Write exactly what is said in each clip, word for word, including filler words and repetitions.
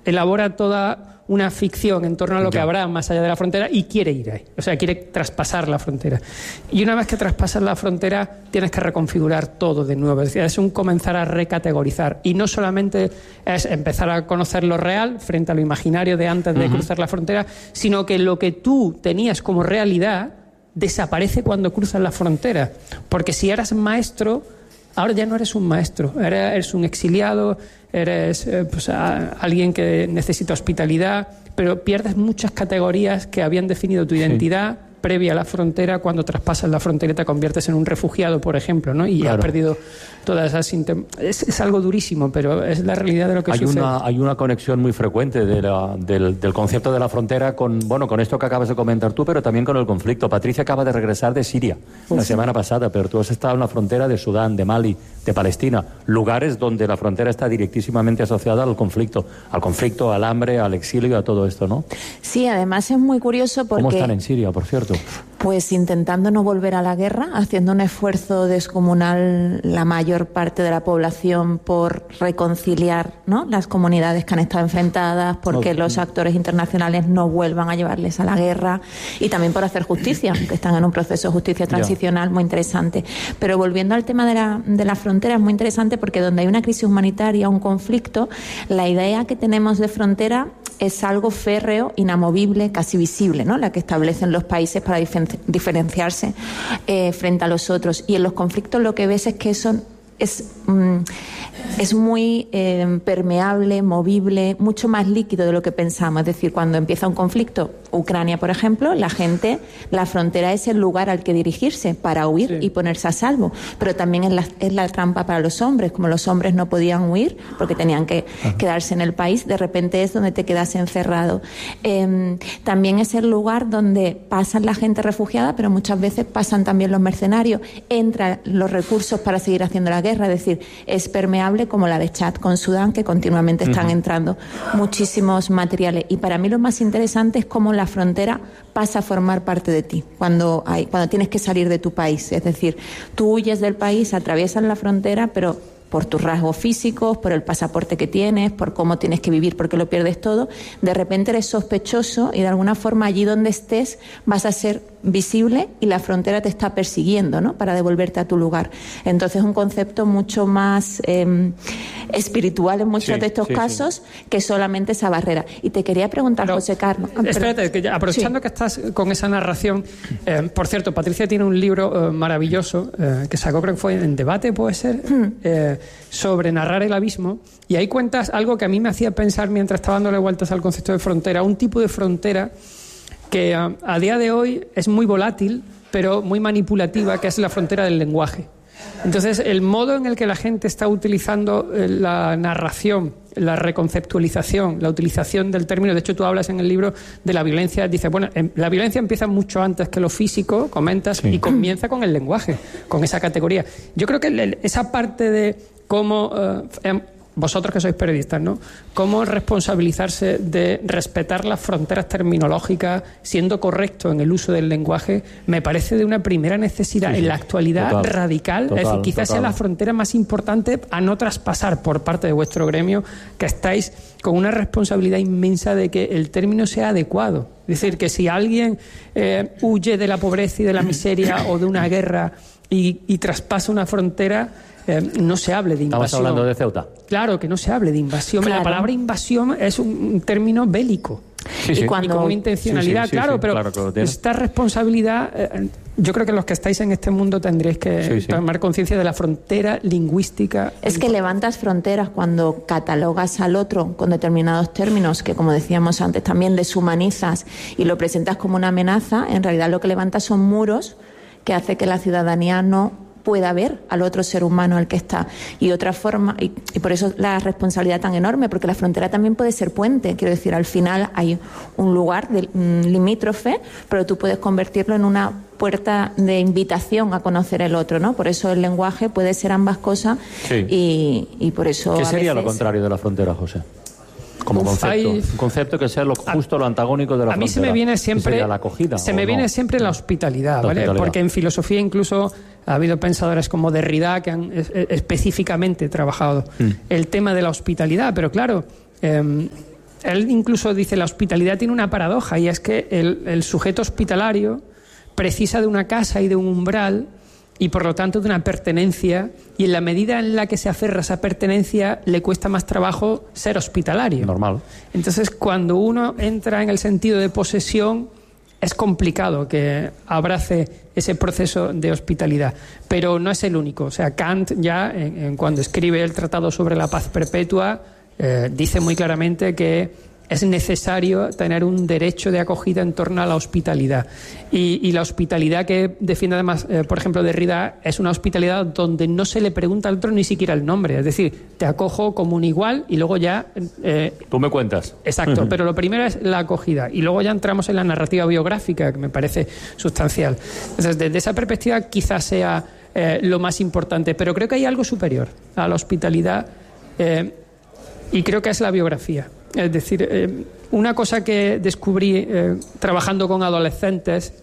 elabora toda una ficción en torno a lo que ya. habrá más allá de la frontera y quiere ir ahí, o sea, quiere traspasar la frontera. Y una vez que traspasas la frontera, tienes que reconfigurar todo de nuevo, es decir, es un comenzar a recategorizar, y no solamente es empezar a conocer lo real frente a lo imaginario de antes de uh-huh. cruzar la frontera, sino que lo que tú tenías como realidad desaparece cuando cruzas la frontera, porque si eras maestro, ahora ya no eres un maestro, eres un exiliado, eres eh, pues, a, alguien que necesita hospitalidad, pero pierdes muchas categorías que habían definido tu identidad sí. previa a la frontera. Cuando traspasas la frontera te conviertes en un refugiado, por ejemplo, ¿no? Y claro. has perdido todas esas... Intem- es, es algo durísimo, pero es la realidad de lo que hay sucede. Una, hay una conexión muy frecuente de la, del, del concepto de la frontera con, bueno, con esto que acabas de comentar tú, pero también con el conflicto. Patricia acaba de regresar de Siria pues la sí. semana pasada, pero tú has estado en la frontera de Sudán, de Mali, de Palestina, lugares donde la frontera está directísimamente asociada al conflicto, al conflicto, al hambre, al exilio, a todo esto, ¿no? Sí, además es muy curioso porque... ¿Cómo están en Siria, por cierto? Pues intentando no volver a la guerra, haciendo un esfuerzo descomunal la mayor parte de la población por reconciliar, ¿no?, las comunidades que han estado enfrentadas, porque okay. los actores internacionales no vuelvan a llevarles a la guerra, y también por hacer justicia, que están en un proceso de justicia transicional yeah. muy interesante. Pero volviendo al tema de la, de la frontera, es muy interesante porque donde hay una crisis humanitaria, un conflicto, la idea que tenemos de frontera es algo férreo, inamovible, casi visible, ¿no?, la que establecen los países para difen- diferenciarse eh, frente a los otros. Y en los conflictos lo que ves es que eso es, mm, es muy eh, permeable, movible, mucho más líquido de lo que pensamos. Es decir, cuando empieza un conflicto, Ucrania, por ejemplo, la gente, la frontera es el lugar al que dirigirse para huir sí. y ponerse a salvo. Pero también es la, es la trampa para los hombres. Como los hombres no podían huir porque tenían que Ajá. quedarse en el país, de repente es donde te quedas encerrado. Eh, también es el lugar donde pasan la gente refugiada, pero muchas veces pasan también los mercenarios. Entran los recursos para seguir haciendo la guerra. Es decir, es permeable como la de Chad con Sudán, que continuamente están uh-huh. entrando muchísimos materiales. Y para mí lo más interesante es cómo la frontera pasa a formar parte de ti cuando hay, cuando tienes que salir de tu país. Es decir, tú huyes del país, atraviesas la frontera, pero por tus rasgos físicos, por el pasaporte que tienes, por cómo tienes que vivir porque lo pierdes todo, de repente eres sospechoso y de alguna forma allí donde estés vas a ser visible y la frontera te está persiguiendo, ¿no?, para devolverte a tu lugar. Entonces es un concepto mucho más eh, espiritual en muchos sí, de estos sí, casos sí. que solamente esa barrera. Y te quería preguntar, pero, José Carlos... Ah, espérate, que ya, aprovechando sí. que estás con esa narración, eh, por cierto, Patricia tiene un libro eh, maravilloso eh, que sacó, creo que fue en Debate, puede ser, hmm. eh, sobre narrar el abismo, y ahí cuentas algo que a mí me hacía pensar mientras estaba dándole vueltas al concepto de frontera, un tipo de frontera que a, a día de hoy es muy volátil, pero muy manipulativa, que es la frontera del lenguaje. Entonces, el modo en el que la gente está utilizando la narración, la reconceptualización, la utilización del término, de hecho tú hablas en el libro de la violencia, dices, bueno, la violencia empieza mucho antes que lo físico, comentas, sí. y comienza con el lenguaje, con esa categoría. Yo creo que esa parte de cómo... Eh, vosotros que sois periodistas, ¿no?, cómo responsabilizarse de respetar las fronteras terminológicas, siendo correcto en el uso del lenguaje, me parece de una primera necesidad sí, sí. en la actualidad total, radical. Total, es decir, quizás total. sea la frontera más importante a no traspasar por parte de vuestro gremio, que estáis con una responsabilidad inmensa de que el término sea adecuado. Es decir, que si alguien eh, huye de la pobreza y de la miseria o de una guerra y, y traspasa una frontera, Eh, no se hable de invasión. Estamos hablando de Ceuta. Claro, que no se hable de invasión. Claro. La palabra invasión es un término bélico. Sí, sí. Y, cuando... y con una intencionalidad, sí, sí, sí, claro, sí, pero claro esta responsabilidad, eh, yo creo que los que estáis en este mundo tendréis que sí, sí. tomar conciencia de la frontera lingüística. Es que levantas fronteras cuando catalogas al otro con determinados términos que, como decíamos antes, también deshumanizas y lo presentas como una amenaza. En realidad lo que levantas son muros que hace que la ciudadanía no pueda ver al otro ser humano al que está. Y otra forma, y, y por eso la responsabilidad tan enorme, porque la frontera también puede ser puente. Quiero decir, al final hay un lugar de, um, limítrofe, pero tú puedes convertirlo en una puerta de invitación a conocer el otro, ¿no? Por eso el lenguaje puede ser ambas cosas sí. y, y por eso ¿Qué sería a veces... lo contrario de la frontera, José? Como Uf, concepto, hay... un concepto que sea lo justo, lo antagónico de la a mí frontera. se me viene siempre la acogida, se me viene no? siempre la hospitalidad, la ¿vale? hospitalidad. Porque en filosofía incluso ha habido pensadores como Derrida que han específicamente trabajado mm. el tema de la hospitalidad, pero claro, eh, él incluso dice, la hospitalidad tiene una paradoja, y es que el, el sujeto hospitalario precisa de una casa y de un umbral, y por lo tanto de una pertenencia, y en la medida en la que se aferra a esa pertenencia le cuesta más trabajo ser hospitalario. Normal. Entonces, cuando uno entra en el sentido de posesión, es complicado que abrace ese proceso de hospitalidad, pero no es el único. O sea, Kant ya, en, en cuando escribe el Tratado sobre la Paz Perpetua, eh, dice muy claramente que es necesario tener un derecho de acogida en torno a la hospitalidad. Y, y la hospitalidad que defiende además, eh, por ejemplo, Derrida, es una hospitalidad donde no se le pregunta al otro ni siquiera el nombre. Es decir, te acojo como un igual y luego ya... Eh, Tú me cuentas. Exacto, pero lo primero es la acogida. Y luego ya entramos en la narrativa biográfica, que me parece sustancial. Entonces, desde esa perspectiva quizás sea eh, lo más importante. Pero creo que hay algo superior a la hospitalidad eh, y creo que es la biografía. Es decir, eh, una cosa que descubrí eh, trabajando con adolescentes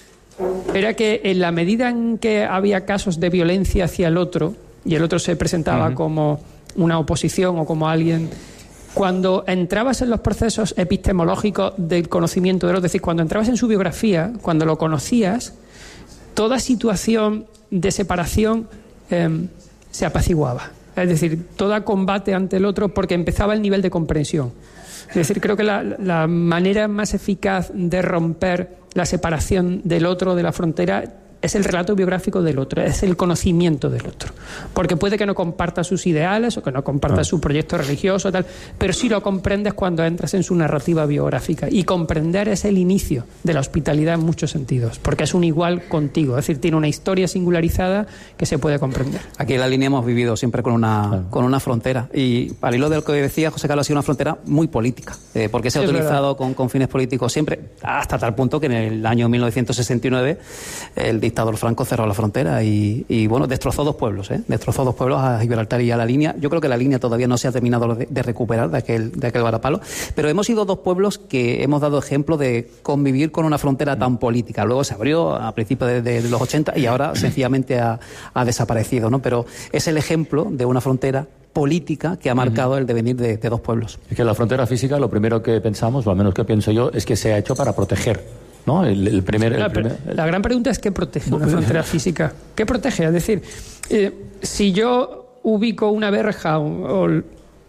era que en la medida en que había casos de violencia hacia el otro, y el otro se presentaba uh-huh. como una oposición o como alguien, cuando entrabas en los procesos epistemológicos del conocimiento de los, es decir, cuando entrabas en su biografía, cuando lo conocías, toda situación de separación eh, se apaciguaba. Es decir, todo combate ante el otro, porque empezaba el nivel de comprensión. Es decir, creo que la, la manera más eficaz de romper la separación del otro, de la frontera, es el relato biográfico del otro, es el conocimiento del otro. Porque puede que no comparta sus ideales o que no comparta ah. su proyecto religioso, tal, pero sí lo comprendes cuando entras en su narrativa biográfica. Y comprender es el inicio de la hospitalidad en muchos sentidos, porque es un igual contigo, es decir, tiene una historia singularizada que se puede comprender. Aquí en la línea hemos vivido siempre con una, ah. con una frontera, y al hilo de lo que decía José Carlos, ha sido una frontera muy política, eh, porque se ha sí, utilizado con, con fines políticos siempre, hasta tal punto que en el año mil novecientos sesenta y nueve el dictador Franco cerró la frontera y, y bueno, destrozó dos pueblos, ¿eh? destrozó dos pueblos, a Gibraltar y a la línea. Yo creo que la línea todavía no se ha terminado de, de recuperar de aquel, de aquel varapalo, pero hemos sido dos pueblos que hemos dado ejemplo de convivir con una frontera tan política. Luego se abrió a principios de, de, de los ochenta y ahora sencillamente ha, ha desaparecido, ¿no? Pero es el ejemplo de una frontera política que ha marcado uh-huh. el devenir de, de dos pueblos. Es que la frontera física, lo primero que pensamos, o al menos que pienso yo, es que se ha hecho para proteger. ¿No? El, el primer, el la, primer, el... la gran pregunta es ¿qué protege una frontera física? ¿Qué protege? Es decir, eh, si yo ubico una verja o, o,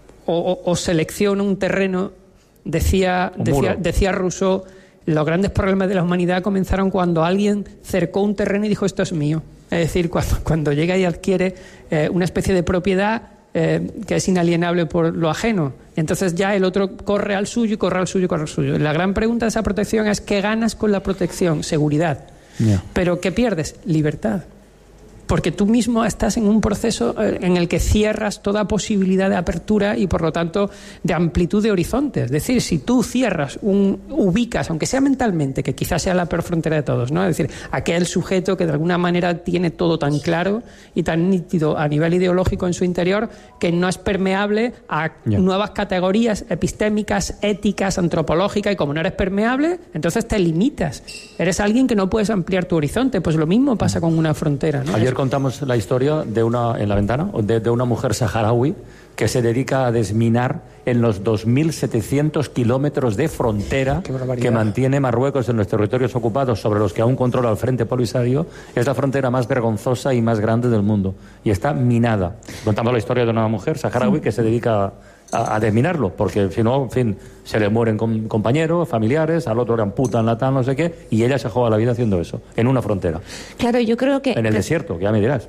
o, o selecciono un terreno, decía, un decía, decía Rousseau, los grandes problemas de la humanidad comenzaron cuando alguien cercó un terreno y dijo esto es mío. Es decir, cuando, cuando llega y adquiere eh, una especie de propiedad Eh, que es inalienable por lo ajeno. Entonces ya el otro corre al suyo y corre al suyo y corre al suyo. La gran pregunta de esa protección es ¿qué ganas con la protección? Seguridad. Yeah. ¿Pero qué pierdes? Libertad. Porque tú mismo estás en un proceso en el que cierras toda posibilidad de apertura y, por lo tanto, de amplitud de horizontes. Es decir, si tú cierras, un, ubicas, aunque sea mentalmente, que quizás sea la peor frontera de todos, ¿no? Es decir, aquel sujeto que de alguna manera tiene todo tan claro y tan nítido a nivel ideológico en su interior que no es permeable a yeah. nuevas categorías epistémicas, éticas, antropológicas, y como no eres permeable, entonces te limitas. Eres alguien que no puedes ampliar tu horizonte. Pues lo mismo pasa con una frontera, ¿no? Ayer contamos la historia de una, en la ventana, de, de una mujer saharaui que se dedica a desminar en los dos mil setecientos kilómetros de frontera que mantiene Marruecos en los territorios ocupados, sobre los que aún controla el Frente Polisario. Es la frontera más vergonzosa y más grande del mundo, y está minada. Contamos la historia de una mujer saharaui que se dedica a, a desminarlo, porque si no, en fin, se le mueren com, compañeros, familiares, al otro le amputan la tal, no sé qué, y ella se juega la vida haciendo eso, en una frontera. Claro, yo creo que... En el que... desierto, que ya me dirás.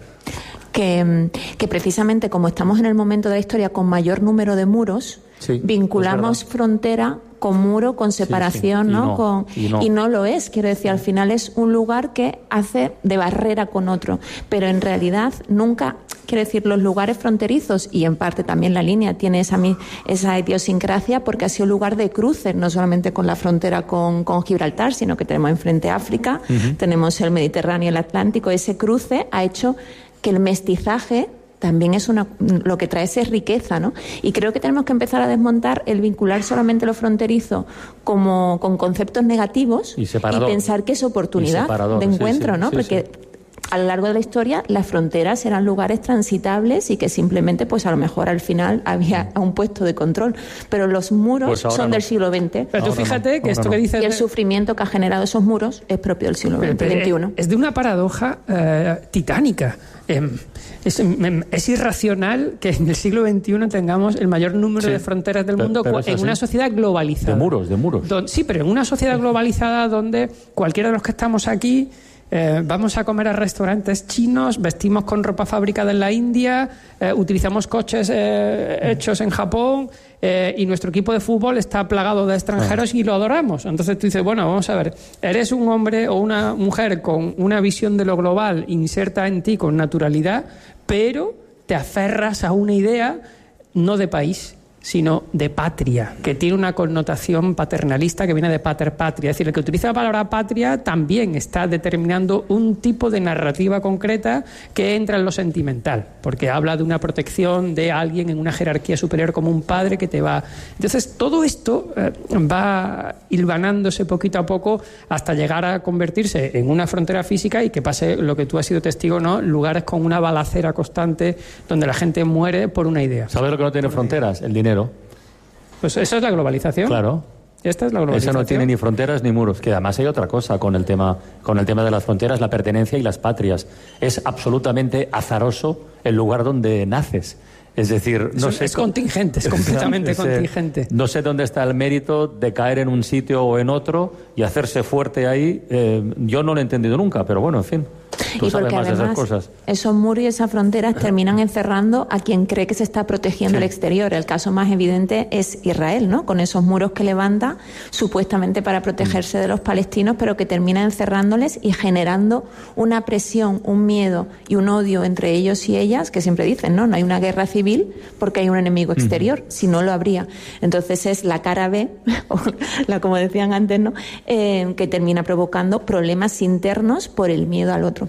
Que, que precisamente como estamos en el momento de la historia con mayor número de muros, sí, vinculamos frontera con muro, con separación, sí, sí. Y ¿no? No, con, y, no. y no lo es. Quiero decir, al final es un lugar que hace de barrera con otro. Pero en realidad nunca, quiero decir, los lugares fronterizos, y en parte también la línea tiene esa, esa idiosincrasia porque ha sido lugar de cruces, no solamente con la frontera con, con Gibraltar, sino que tenemos enfrente África, uh-huh. tenemos el Mediterráneo y el Atlántico. Ese cruce ha hecho que el mestizaje también es una, lo que trae es riqueza, ¿no? Y creo que tenemos que empezar a desmontar el vincular solamente lo fronterizo como con conceptos negativos y, y pensar que es oportunidad de encuentro, sí, sí, ¿no? Sí, porque sí. a lo largo de la historia las fronteras eran lugares transitables y que simplemente, pues a lo mejor al final había un puesto de control. Pero los muros pues son no. del siglo veinte. Pero tú fíjate no, que esto no. que dices... Y el sufrimiento que ha generado esos muros es propio del siglo veintiuno. Es de una paradoja eh, titánica. Eh, es, es irracional que en el siglo veintiuno tengamos el mayor número sí, de fronteras del mundo pero, pero en una sociedad globalizada. De muros, de muros. Don, sí, pero en una sociedad globalizada donde cualquiera de los que estamos aquí eh, vamos a comer a restaurantes chinos, vestimos con ropa fabricada en la India, eh, utilizamos coches eh, hechos en Japón eh, y nuestro equipo de fútbol está plagado de extranjeros ah. y lo adoramos. Entonces tú dices, bueno, vamos a ver, eres un hombre o una mujer con una visión de lo global inserta en ti con naturalidad, pero te aferras a una idea no de país, sino de patria, que tiene una connotación paternalista que viene de pater patria. Es decir, el que utiliza la palabra patria también está determinando un tipo de narrativa concreta que entra en lo sentimental, porque habla de una protección de alguien en una jerarquía superior como un padre que te va... Entonces, todo esto eh, va hilvanándose poquito a poco hasta llegar a convertirse en una frontera física y que pase lo que tú has sido testigo, ¿no? Lugares con una balacera constante donde la gente muere por una idea. ¿Sabes lo que no tiene fronteras? El dinero. Pues eso es la globalización. Claro. Esta es la globalización. Eso no tiene ni fronteras ni muros. Que además hay otra cosa con el tema, con el tema de las fronteras, la pertenencia y las patrias. Es absolutamente azaroso el lugar donde naces. Es decir, no es, sé... Es contingente, es completamente es, contingente. No sé dónde está el mérito de caer en un sitio o en otro y hacerse fuerte ahí. Eh, yo no lo he entendido nunca, pero bueno, en fin. Tú y porque más además esas cosas. Esos muros y esas fronteras terminan encerrando a quien cree que se está protegiendo sí. el exterior. El caso más evidente es Israel, ¿no? Con esos muros que levanta supuestamente para protegerse de los palestinos, pero que termina encerrándoles y generando una presión, un miedo y un odio entre ellos y ellas, que siempre dicen, no, no hay una guerra civil porque hay un enemigo exterior, uh-huh. si no lo habría. Entonces es la cara B, o la como decían antes, ¿no? Eh, que termina provocando problemas internos por el miedo al otro.